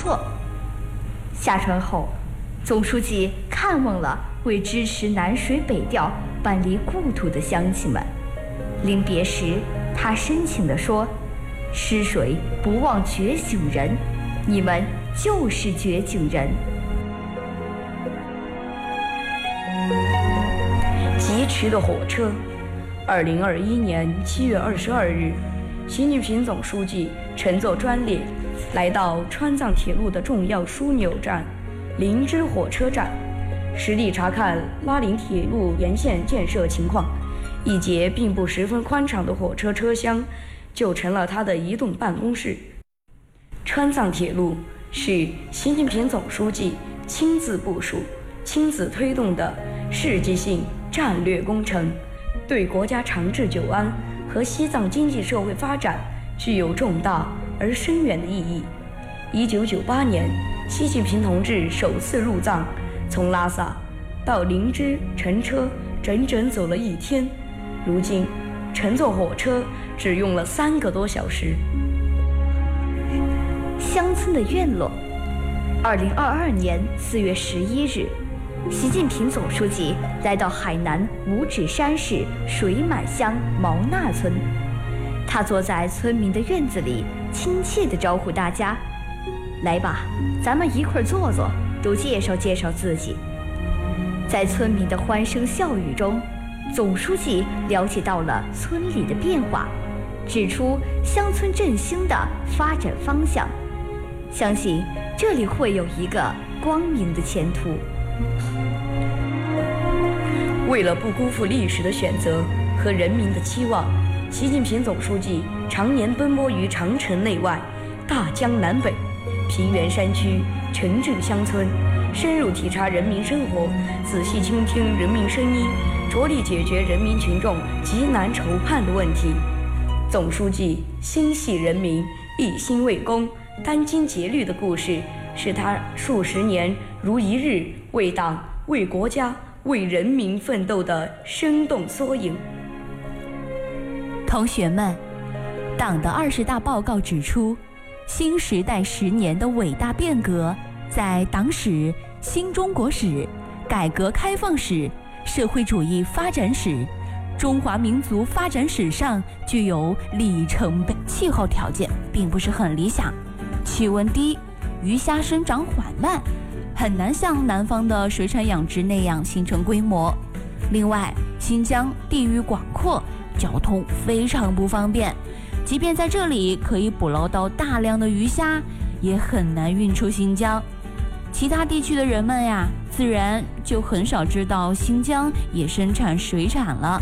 策。下船后，总书记看望了为支持南水北调搬离故土的乡亲们。临别时，他深情地说：“吃水不忘掘井人，你们就是掘井人。” 疾驰的火车。2021年7月22日，习近平总书记乘坐专列来到川藏铁路的重要枢纽站林芝火车站，实地查看拉林铁路沿线建设情况。一节并不十分宽敞的火车车厢就成了他的移动办公室。川藏铁路是习近平总书记亲自部署、亲自推动的世纪性战略工程，对国家长治久安和西藏经济社会发展具有重大而深远的意义。1998年，习近平同志首次入藏，从拉萨到林芝乘车整整走了1天，如今乘坐火车只用了3个多小时。 乡村的院落。2022年4月11日，习近平总书记来到海南五指山市水满乡毛纳村，他坐在村民的院子里，亲切地招呼大家：“来吧，咱们一块儿坐坐，都介绍介绍自己。”在村民的欢声笑语中，总书记了解到了村里的变化，指出乡村振兴的发展方向，相信这里会有一个光明的前途。 为了不辜负历史的选择和人民的期望，习近平总书记常年奔波于长城内外、大江南北、平原山区、城镇乡村，深入体察人民生活，仔细倾听人民声音，着力解决人民群众急难愁盼的问题。总书记心系人民、一心为公、殚精竭虑的故事，是他数十年如一日为党、为国家、为人民奋斗的生动缩影。 同学们，党的20大报告指出，新时代10年的伟大变革在党史、新中国史、改革开放史、社会主义发展史、中华民族发展史上具有里程碑。气候条件并不是很理想，气温低，鱼虾生长缓慢，很难像南方的水产养殖那样形成规模。另外，新疆地域广阔，交通非常不方便，即便在这里可以捕捞到大量的鱼虾，也很难运出新疆。其他地区的人们呀，自然就很少知道新疆也生产水产了。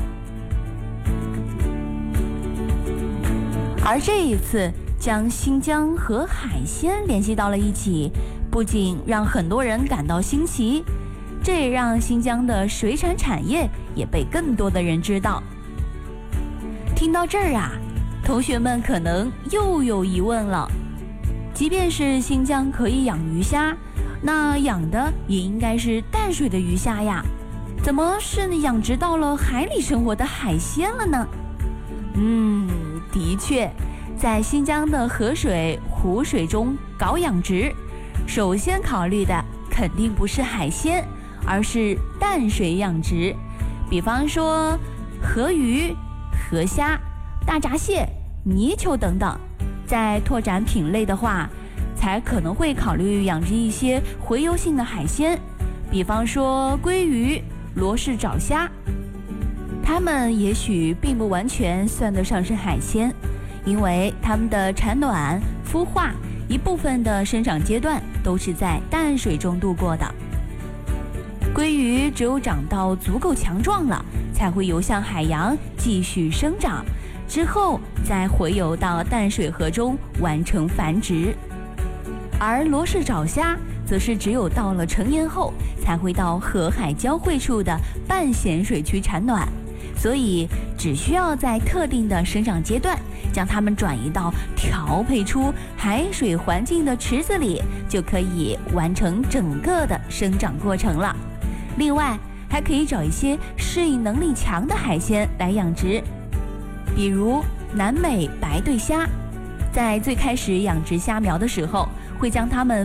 而这一次将新疆和海鲜联系到了一起，不仅让很多人感到新奇，这也让新疆的水产产业也被更多的人知道。听到这儿啊，同学们可能又有疑问了，即便是新疆可以养鱼虾，那养的也应该是淡水的鱼虾呀，怎么是养殖到了海里生活的海鲜了呢？的确，在新疆的河水、湖水中搞养殖，首先考虑的肯定不是海鲜，而是淡水养殖，比方说河鱼、河虾、大闸蟹、泥鳅等等。在拓展品类的话，才可能会考虑养殖一些洄游性的海鲜，比方说鲑鱼、罗氏爪虾。它们也许并不完全算得上是海鲜，因为它们的产卵、孵化一部分的生长阶段都是在淡水中度过的。鲑鱼只有长到足够强壮了，才会游向海洋继续生长，之后再洄游到淡水河中完成繁殖。而罗氏爪虾则是只有到了成年后，才会到河海交汇处的半咸水区产卵，所以只需要在特定的生长阶段将它们转移到调配出海水环境的池子里，就可以完成整个的生长过程了。另外，还可以找一些适应能力强的海鲜来养殖，比如南美白对虾。在最开始养殖虾苗的时候，会将它们